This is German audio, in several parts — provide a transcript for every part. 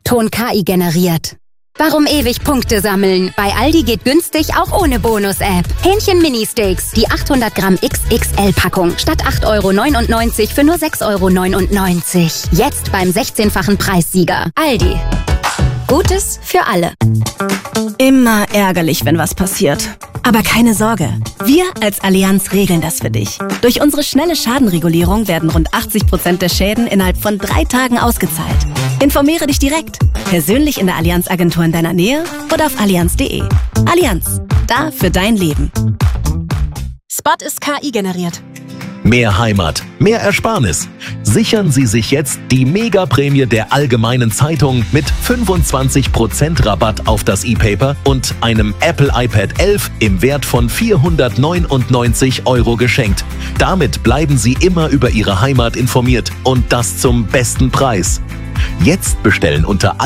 Ton KI generiert. Warum ewig Punkte sammeln? Bei Aldi geht günstig auch ohne Bonus-App. Hähnchen-Mini-Steaks, die 800 Gramm XXL-Packung statt 8,99 € für nur 6,99 €. Jetzt beim 16-fachen Preissieger. Aldi. Gutes für alle. Immer ärgerlich, wenn was passiert. Aber keine Sorge, wir als Allianz regeln das für dich. Durch unsere schnelle Schadenregulierung werden rund 80% der Schäden innerhalb von 3 Tagen ausgezahlt. Informiere dich direkt, persönlich in der Allianz-Agentur in deiner Nähe oder auf allianz.de. Allianz, da für dein Leben. Spot ist KI generiert. Mehr Heimat, mehr Ersparnis. Sichern Sie sich jetzt die Mega-Prämie der Allgemeinen Zeitung mit 25% Rabatt auf das E-Paper und einem Apple iPad 11 im Wert von 499 € geschenkt. Damit bleiben Sie immer über Ihre Heimat informiert und das zum besten Preis. Jetzt bestellen unter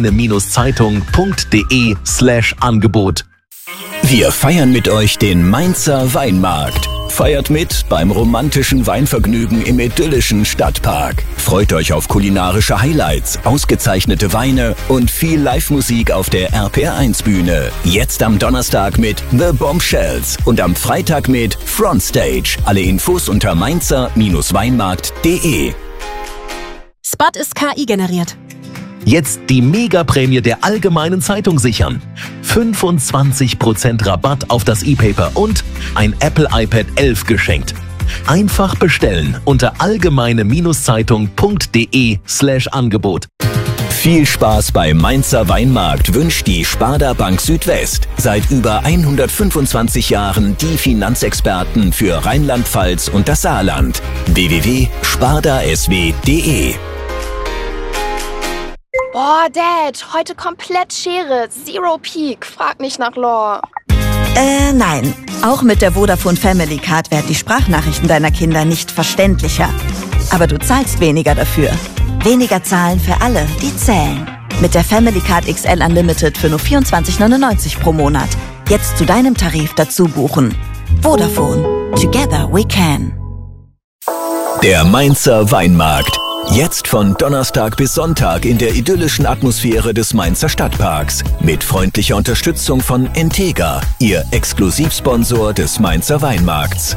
allgemeine-zeitung.de/Angebot. Wir feiern mit euch den Mainzer Weinmarkt. Feiert mit beim romantischen Weinvergnügen im idyllischen Stadtpark. Freut euch auf kulinarische Highlights, ausgezeichnete Weine und viel Live-Musik auf der RPR1-Bühne. Jetzt am Donnerstag mit The Bombshells und am Freitag mit Frontstage. Alle Infos unter mainzer-weinmarkt.de. Spot ist KI generiert. Jetzt die Mega-Prämie der Allgemeinen Zeitung sichern. 25% Rabatt auf das E-Paper und ein Apple iPad 11 geschenkt. Einfach bestellen unter allgemeine-zeitung.de/Angebot. Viel Spaß beim Mainzer Weinmarkt wünscht die Sparda Bank Südwest. Seit über 125 Jahren die Finanzexperten für Rheinland-Pfalz und das Saarland. www.spardasw.de. Boah, Dad, heute komplett Schere. Zero Peak. Frag nicht nach Lore. Nein. Auch mit der Vodafone Family Card werden die Sprachnachrichten deiner Kinder nicht verständlicher. Aber du zahlst weniger dafür. Weniger zahlen für alle, die zählen. Mit der Family Card XL Unlimited für nur 24,99 € pro Monat. Jetzt zu deinem Tarif dazu buchen. Vodafone. Together we can. Der Mainzer Weinmarkt. Jetzt von Donnerstag bis Sonntag in der idyllischen Atmosphäre des Mainzer Stadtparks. Mit freundlicher Unterstützung von Entega, Ihr Exklusivsponsor des Mainzer Weinmarkts.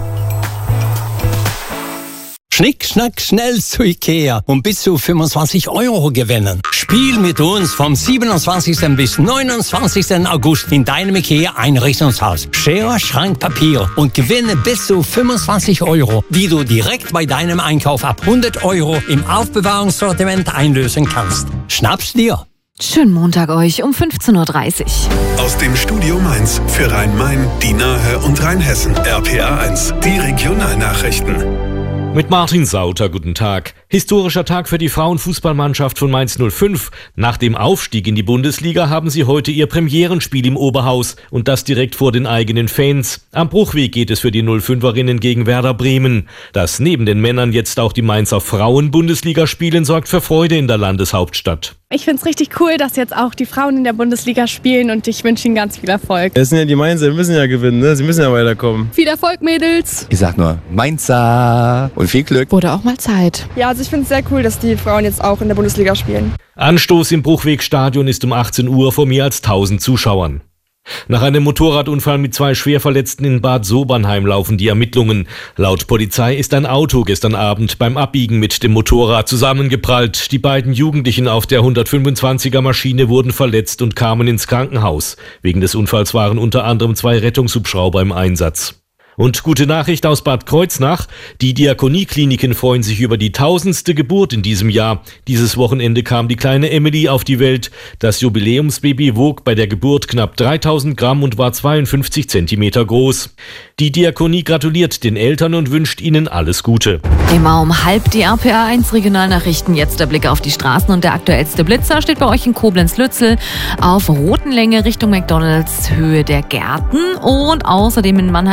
Schnick, schnack, schnell zu Ikea und bis zu 25 € gewinnen. Spiel mit uns vom 27. bis 29. August in deinem Ikea-Einrichtungshaus. Schere, Schrank, Papier und gewinne bis zu 25 €, die du direkt bei deinem Einkauf ab 100 € im Aufbewahrungssortiment einlösen kannst. Schnapp's dir! Schönen Montag euch um 15:30 Uhr. Aus dem Studio Mainz für Rhein-Main, die Nahe und Rheinhessen. RPR1, die Regionalnachrichten. Mit Martin Sauter, guten Tag. Historischer Tag für die Frauenfußballmannschaft von Mainz 05. Nach dem Aufstieg in die Bundesliga haben sie heute ihr Premierenspiel im Oberhaus und das direkt vor den eigenen Fans. Am Bruchweg geht es für die 05erinnen gegen Werder Bremen. Dass neben den Männern jetzt auch die Mainzer Frauen Bundesliga spielen, sorgt für Freude in der Landeshauptstadt. Ich finde es richtig cool, dass jetzt auch die Frauen in der Bundesliga spielen und ich wünsche ihnen ganz viel Erfolg. Das sind ja die Mainzer, die müssen ja gewinnen, ne? Sie müssen ja weiterkommen. Viel Erfolg, Mädels! Ich sag nur Mainzer und viel Glück. Wurde auch mal Zeit. Ja, also ich finde es sehr cool, dass die Frauen jetzt auch in der Bundesliga spielen. Anstoß im Bruchwegstadion ist um 18 Uhr vor mehr als 1000 Zuschauern. Nach einem Motorradunfall mit 2 Schwerverletzten in Bad Sobernheim laufen die Ermittlungen. Laut Polizei ist ein Auto gestern Abend beim Abbiegen mit dem Motorrad zusammengeprallt. Die beiden Jugendlichen auf der 125er Maschine wurden verletzt und kamen ins Krankenhaus. Wegen des Unfalls waren unter anderem 2 Rettungshubschrauber im Einsatz. Und gute Nachricht aus Bad Kreuznach. Die Diakoniekliniken freuen sich über die 1000. Geburt in diesem Jahr. Dieses Wochenende kam die kleine Emily auf die Welt. Das Jubiläumsbaby wog bei der Geburt knapp 3000 Gramm und war 52 Zentimeter groß. Die Diakonie gratuliert den Eltern und wünscht ihnen alles Gute. Immer um 12:30 die RPR1 Regionalnachrichten. Jetzt der Blick auf die Straßen und der aktuellste Blitzer steht bei euch in Koblenz-Lützel auf Rotenlänge Richtung McDonalds, Höhe der Gärten und außerdem in Mannheim in der Kolb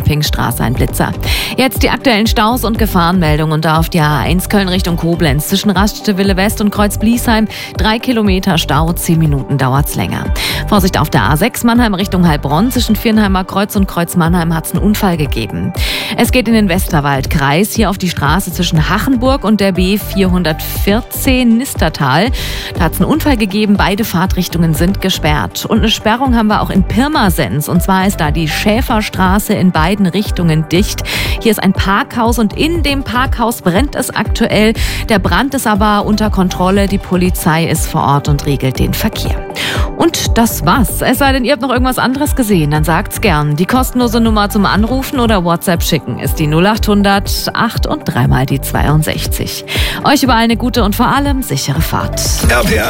Kolpingstraße ein Blitzer. Jetzt die aktuellen Staus und Gefahrenmeldungen und da auf die A1 Köln Richtung Koblenz zwischen Raststätte West und Kreuz-Bliesheim 3 Kilometer Stau, 10 Minuten dauert's länger. Vorsicht auf der A6 Mannheim Richtung Heilbronn zwischen Viernheimer Kreuz und Kreuz Mannheim hat's einen Unfall gegeben. Es geht in den Westerwaldkreis, hier auf die Straße zwischen Hachenburg und der B414 Nistertal. Da hat's einen Unfall gegeben, beide Fahrtrichtungen sind gesperrt. Und eine Sperrung haben wir auch in Pirmasens. Und zwar ist da die Schäferstraße in beiden Richtungen dicht. Hier ist ein Parkhaus und in dem Parkhaus brennt es aktuell. Der Brand ist aber unter Kontrolle. Die Polizei ist vor Ort und regelt den Verkehr. Und das war's. Es sei denn, ihr habt noch irgendwas anderes gesehen, dann sagt's gern. Die kostenlose Nummer zum Anrufen oder WhatsApp schicken ist die 0800 8 und 3 mal die 62. Euch überall eine gute und vor allem sichere Fahrt. RPA